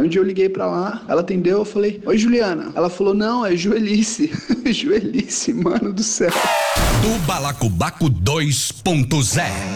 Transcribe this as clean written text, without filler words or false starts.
um dia eu liguei pra lá, ela atendeu, eu falei, oi Juliana. Ela falou, não, é Joelice. Joelice, mano do céu. Do Balacobaco 2.0